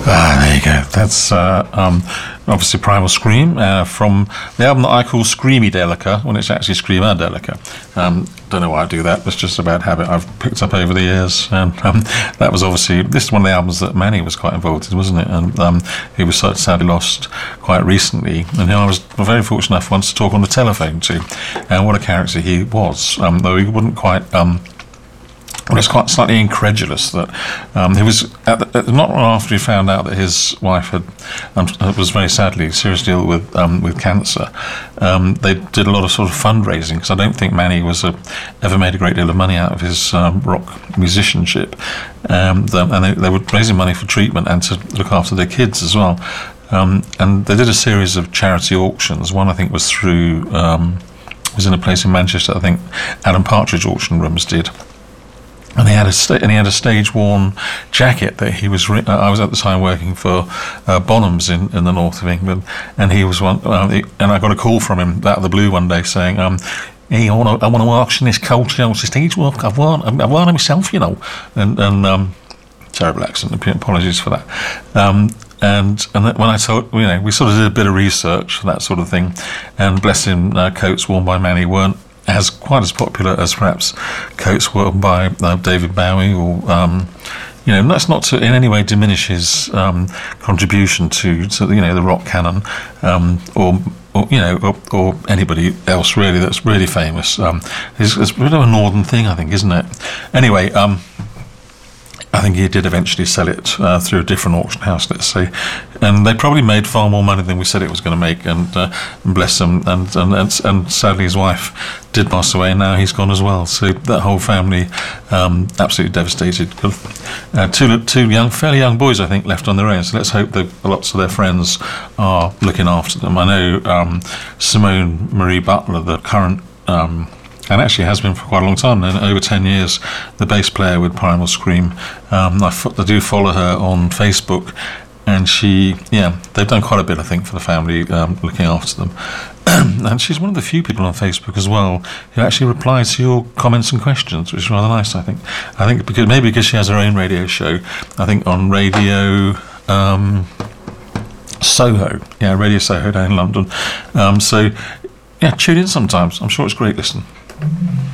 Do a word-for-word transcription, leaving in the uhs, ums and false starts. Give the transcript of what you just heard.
Ah, there you go. That's uh, um, obviously Primal Scream uh, from the album that I call Screamy Delica, when it's actually Screamer Delica. Um, don't know why I do that. It's just a bad habit I've picked up over the years. And um, that was obviously, this is one of the albums that Manny was quite involved in, wasn't it? And um, he was sadly lost quite recently. And I was very fortunate enough once to talk on the telephone to. And what a character he was, um, though he wouldn't quite... Um, I was quite slightly incredulous that um, he was at the, not long after he found out that his wife had um, was very sadly seriously ill with um, with cancer. Um, they did a lot of sort of fundraising, because I don't think Manny was a, ever made a great deal of money out of his um, rock musicianship, um, the, and they, they were raising money for treatment and to look after their kids as well. Um, and they did a series of charity auctions. One I think was through um, was in a place in Manchester. I think Adam Partridge Auction Rooms did. And he had a sta- and he had a stage-worn jacket that he was. Re- uh, I was at the time working for uh, Bonhams in, in the north of England, and he was one. Uh, he, and I got a call from him out of the blue one day saying, um, "Hey, I want to I want to auction this coat, you know, it's a stage work. I've worn I've worn it myself, you know." And and um, terrible accent. Apologies for that. Um, And and when I told, you know, we sort of did a bit of research, that sort of thing, and bless him, uh, coats worn by Manny weren't as quite as popular as perhaps coats worn by uh, David Bowie, or um, you know, that's not to in any way diminish his um, contribution to, to you know, the rock canon, um, or. Or, you know, or, or anybody else really that's really famous. Um, it's, it's a bit of a northern thing, I think, isn't it? Anyway, um, I think he did eventually sell it uh, through a different auction house, let's say, and they probably made far more money than we said it was going to make. And, uh, and bless them, and, and and and sadly his wife did pass away, and now he's gone as well. So that whole family um, absolutely devastated. Uh, two two young, fairly young boys, I think, left on their own. So let's hope that lots of their friends are looking after them. I know um, Simone Marie Butler, the current. Um, and actually has been for quite a long time, and over ten years, the bass player with Primal Scream. Um, I, f- I do follow her on Facebook, and she, yeah, they've done quite a bit, I think, for the family, um, looking after them. And she's one of the few people on Facebook as well who actually replies to your comments and questions, which is rather nice, I think. I think because maybe because she has her own radio show, I think on Radio um, Soho, yeah, Radio Soho down in London. Um, so, yeah, tune in sometimes. I'm sure it's great listening.